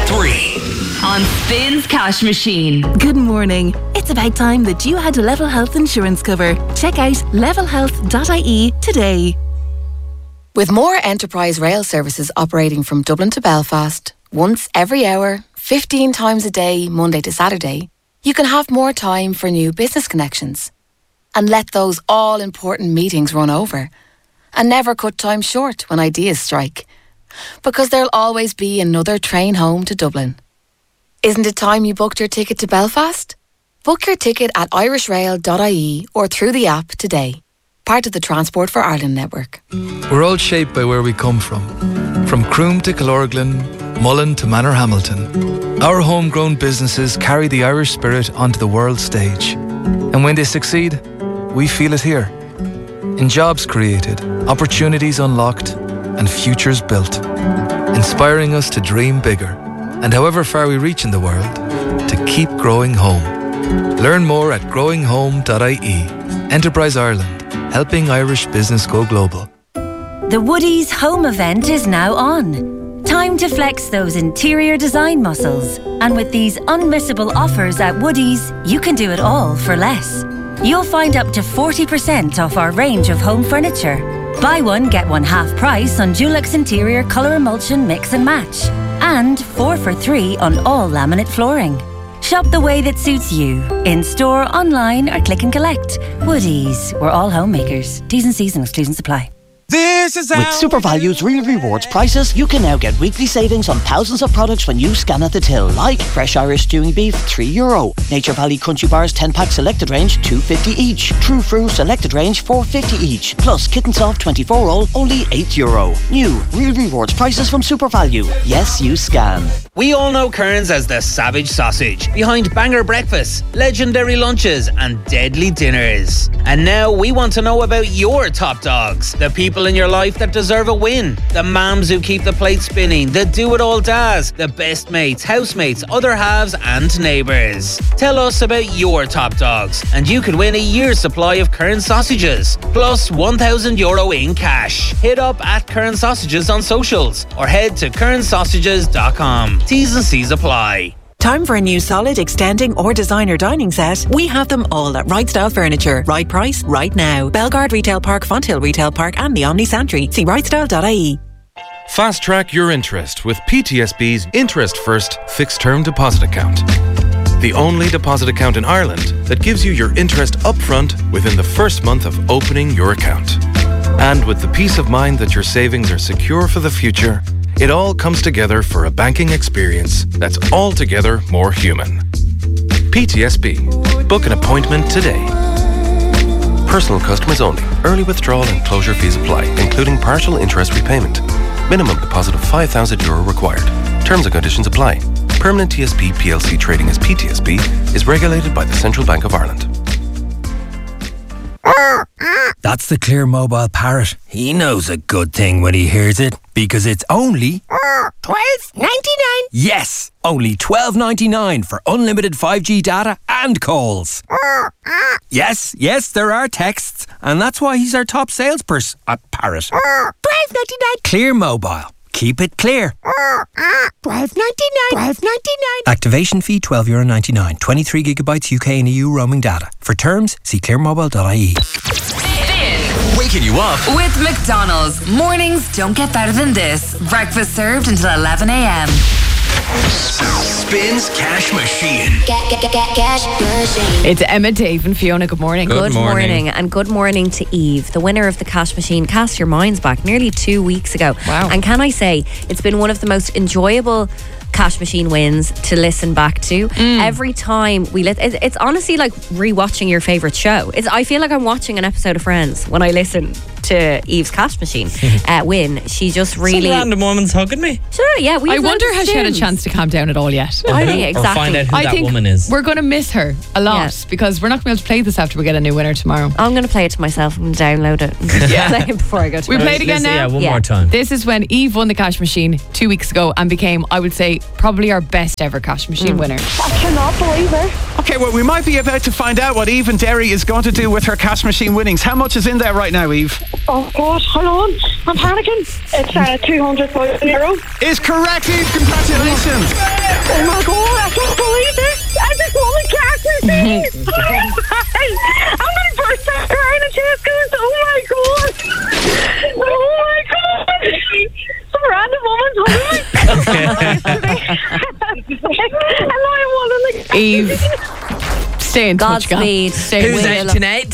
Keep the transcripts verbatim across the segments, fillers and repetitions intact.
three on Spins Cash Machine. Good morning. It's about time that you had a Level Health insurance cover. Check out level health dot I E today. With more enterprise rail services operating from Dublin to Belfast, once every hour, fifteen times a day, Monday to Saturday, you can have more time for new business connections. And let those all-important meetings run over. And never cut time short when ideas strike. Because there'll always be another train home to Dublin. Isn't it time you booked your ticket to Belfast? Book your ticket at irish rail dot I E or through the app today. Part of the Transport for Ireland network. We're all shaped by where we come from. From Croom to Killorglin, Mullen to Manorhamilton. Our homegrown businesses carry the Irish spirit onto the world stage. And when they succeed, we feel it here. In jobs created, opportunities unlocked, and futures built. Inspiring us to dream bigger. And however far we reach in the world, to keep growing home. Learn more at growing home dot I E. Enterprise Ireland, helping Irish business go global. The Woodies home event is now on. Time to flex those interior design muscles. And with these unmissable offers at Woodies, you can do it all for less. You'll find up to forty percent off our range of home furniture. Buy one, get one half price on Dulux Interior Colour Emulsion Mix and Match. And four for three on all laminate flooring. Shop the way that suits you. In store, online or click and collect. Woodies, we're all homemakers. T's and C's and exclusions apply. This is With SuperValue's Real Rewards prices, you can now get weekly savings on thousands of products when you scan at the till, like fresh Irish stewing beef, three euro. Nature Valley Crunchy Bars ten pack selected range, two fifty each. True Fruit selected range, four fifty each. Plus Kitten Soft twenty-four roll, only eight euro. New Real Rewards prices from SuperValue. Yes, you scan. We all know Kearns as the savage sausage, behind banger breakfasts, legendary lunches and deadly dinners. And now we want to know about your top dogs, the people in your life that deserve a win, the mums who keep the plate spinning, the do-it-all dads, the best mates, housemates, other halves and neighbours. Tell us about your top dogs and you could win a year's supply of Kearns sausages, plus one thousand euro in cash. Hit up at Kearns Sausages on socials or head to kearns sausages dot com. T's and C's apply. Time for a new solid, extending or designer dining set? We have them all at Right Style Furniture. Right price, right now. Belgard Retail Park, Fonthill Retail Park and the Omni Santry. See right style dot I E. Fast track your interest with P T S B's Interest First Fixed Term Deposit Account. The only deposit account in Ireland that gives you your interest upfront within the first month of opening your account. And with the peace of mind that your savings are secure for the future, it all comes together for a banking experience that's altogether more human. P T S B. Book an appointment today. Personal customers only. Early withdrawal and closure fees apply, including partial interest repayment. Minimum deposit of five thousand euro required. Terms and conditions apply. Permanent T S B P L C trading as P T S B is regulated by the Central Bank of Ireland. That's the Clear Mobile Parrot. He knows a good thing when he hears it, because it's only twelve ninety-nine. Yes, only twelve ninety-nine for unlimited five G data and calls. Yes, yes, there are texts, and that's why he's our top salesperson at Parrot. twelve ninety-nine. Clear Mobile. Keep it clear. twelve ninety-nine. twelve ninety-nine. Activation fee twelve euro ninety-nine. twenty-three gigabytes U K and E U roaming data. For terms, see clear mobile dot I E. Waking you up with McDonald's. Mornings don't get better than this. Breakfast served until eleven a.m. Spins Cash Machine. Get, get, get, get, cash machine. It's Emma, Dave and Fiona. Good morning. Good, good morning. morning. And good morning to Eve, the winner of the Cash Machine. Cast your minds back nearly two weeks ago. Wow. And can I say, it's been one of the most enjoyable Cash Machine wins to listen back to. Mm. Every time we listen, it's, it's honestly like rewatching your favourite show. It's, I feel like I'm watching an episode of Friends when I listen to Eve's Cash Machine uh, win. She just really... Some random woman's hugging me. Sure, yeah. We I wonder has she had a chance to calm down at all yet. I think exactly. Or find out who I that think woman is. We're going to miss her a lot Yeah. because we're not going to be able to play this after we get a new winner tomorrow. I'm going to play it to myself. I'm going to download it and Yeah. play it before I go to We bed. play it again Listen, now? Yeah, one Yeah. more time. This is when Eve won the Cash Machine two weeks ago and became, I would say, probably our best ever Cash Machine winner. I cannot believe it. Okay, well, we might be about to find out what Eve in Derry is going to do with her Cash Machine winnings. How much is in there right now, Eve? Oh, God, hold on. I'm panicking. It's uh, two hundred euro. Is correct, Eve. Congratulations. Oh my god, I can't believe this. I just won the cash machine. I'm going to burst out crying and Tesco's. Oh my god. Oh my god. Some random woman's holding me. And I won the cash Eve. machine. Stay in touch, Godspeed. Stay Who's with out tonight?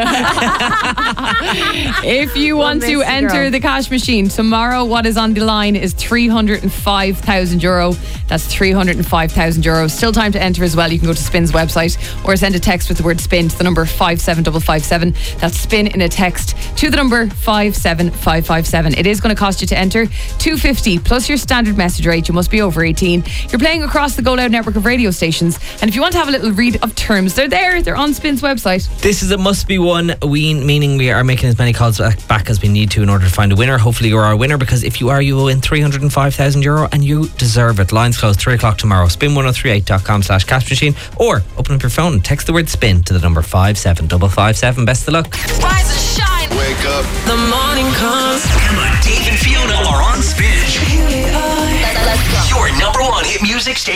If you want to Misty enter girl. the cash machine tomorrow, what is on the line is three hundred five thousand euro. That's three hundred five thousand euro. Still time to enter as well. You can go to Spin's website or send a text with the word spin to the number five seven five five seven. That's spin in a text to the number five seven five five seven. It is going to cost you to enter two hundred fifty plus your standard message rate. You must be over eighteen. You're playing across the Go Loud network of radio stations. And if you want to have a little read of terms, they're there. They're on Spin's website. This is a must be one, we, meaning we are making as many calls back, back as we need to in order to find a winner. Hopefully you're our winner, because if you are, you will win three hundred five thousand euro and you deserve it. Lines closed three o'clock tomorrow. spin ten thirty-eight dot com slash cash machine, or open up your phone and text the word spin to the number five seven five five seven. Best of luck. Rise and shine. Wake up. The morning comes. Emma, Dave and Fiona are on Spin. Your number one hit music station.